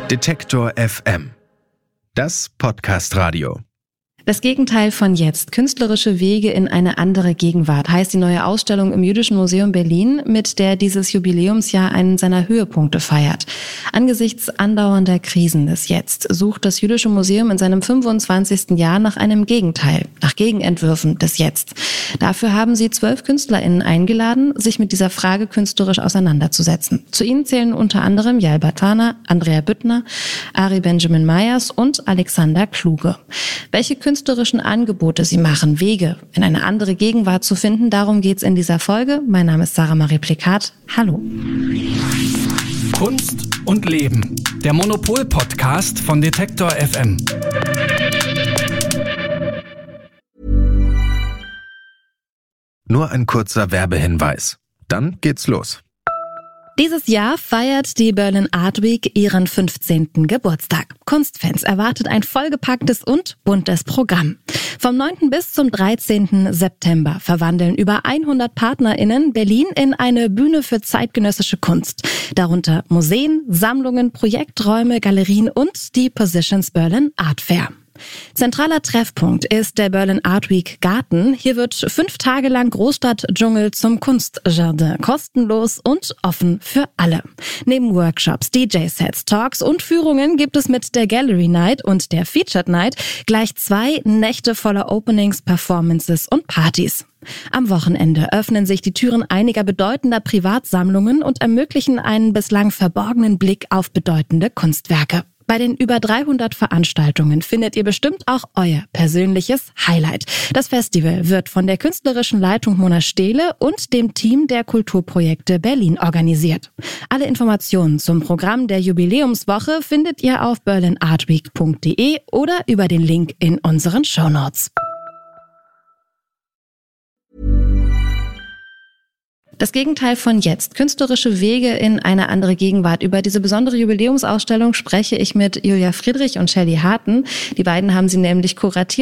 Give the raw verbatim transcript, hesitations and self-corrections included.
Detektor F M. Das Podcast-Radio. Das Gegenteil von jetzt. Künstlerische Wege in eine andere Gegenwart heißt die neue Ausstellung im Jüdischen Museum Berlin, mit der dieses Jubiläumsjahr einen seiner Höhepunkte feiert. Angesichts andauernder Krisen des Jetzt sucht das Jüdische Museum in seinem fünfundzwanzigsten Jahr nach einem Gegenteil, nach Gegenentwürfen des Jetzt. Dafür haben sie zwölf KünstlerInnen eingeladen, sich mit dieser Frage künstlerisch auseinanderzusetzen. Zu ihnen zählen unter anderem Yael Bartwana, Andrea Büttner, Ari Benjamin Meyers und Alexander Kluge. Welche künstlerischen Angebote sie machen, Wege in eine andere Gegenwart zu finden, darum geht's in dieser Folge. Mein Name ist Sarah Marie Plikat. Hallo. Kunst und Leben. Der Monopol-Podcast von Detektor F M. Nur ein kurzer Werbehinweis. Dann geht's los. Dieses Jahr feiert die Berlin Art Week ihren fünfzehnten Geburtstag. Kunstfans erwartet ein vollgepacktes und buntes Programm. Vom neunten bis zum dreizehnten September verwandeln über hundert PartnerInnen Berlin in eine Bühne für zeitgenössische Kunst. Darunter Museen, Sammlungen, Projekträume, Galerien und die Positions Berlin Art Fair. Zentraler Treffpunkt ist der Berlin Art Week Garten. Hier wird fünf Tage lang Großstadtdschungel zum Kunstjardin, kostenlos und offen für alle. Neben Workshops, D J-Sets, Talks und Führungen gibt es mit der Gallery Night und der Featured Night gleich zwei Nächte voller Openings, Performances und Partys. Am Wochenende öffnen sich die Türen einiger bedeutender Privatsammlungen und ermöglichen einen bislang verborgenen Blick auf bedeutende Kunstwerke. Bei den über dreihundert Veranstaltungen findet ihr bestimmt auch euer persönliches Highlight. Das Festival wird von der künstlerischen Leitung Mona Stehle und dem Team der Kulturprojekte Berlin organisiert. Alle Informationen zum Programm der Jubiläumswoche findet ihr auf berlin art week punkt de oder über den Link in unseren Shownotes. Das Gegenteil von jetzt. Künstlerische Wege in eine andere Gegenwart. Über diese besondere Jubiläumsausstellung spreche ich mit Julia Friedrich und Shelley Harten. Die beiden haben sie nämlich kuratiert